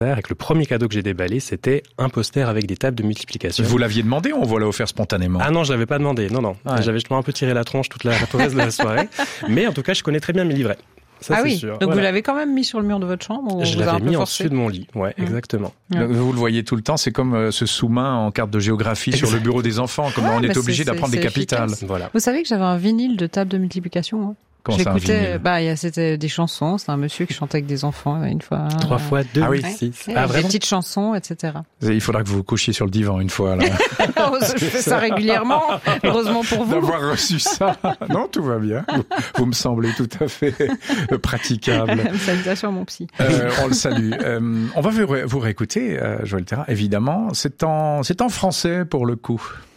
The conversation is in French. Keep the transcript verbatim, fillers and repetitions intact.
Et que le premier cadeau que j'ai déballé, c'était un poster avec des tables de multiplication. Vous l'aviez demandé ou on vous l'a offert spontanément? Ah non, je l'avais pas demandé. Non, non. Ouais. J'avais justement un peu tiré la tronche toute la, tout le reste de la soirée. Mais en tout cas, je connais très bien mes livrets. Ça, ah c'est oui, sûr. donc voilà. Vous l'avez quand même mis sur le mur de votre chambre ou Je vous l'avais a un peu mis en forcé dessus de mon lit, ouais, mmh. exactement. Mmh. Vous le voyez tout le temps, c'est comme euh, ce sous-main en carte de géographie exact. Sur le bureau des enfants, comme ouais, on est obligé d'apprendre des capitales. Voilà. Vous savez que j'avais un vinyle de table de multiplication, hein. Comment ça, un vinyle? Bah, il y a, c'était des chansons, c'est un monsieur qui chantait avec des enfants une fois. Trois euh... fois deux, ah oui. six. Ouais, ah, des petites chansons, et cetera. Il faudra que vous vous couchiez sur le divan une fois, là. Je fais ça régulièrement, heureusement pour vous. D'avoir reçu ça. Non, tout va bien. Vous, vous me semblez tout à fait praticable. Salutations à mon psy. Euh, on le salue. Euh, on va vous, vous réécouter, euh, Joël Théra, évidemment. C'est en, c'est en français pour le coup.